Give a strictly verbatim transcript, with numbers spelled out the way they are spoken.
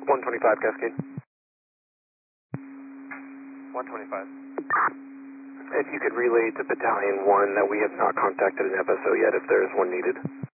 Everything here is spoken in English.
one twenty-five Cascade. one twenty-five. If you could relay to Battalion one that we have not contacted an F S O yet if there is one needed.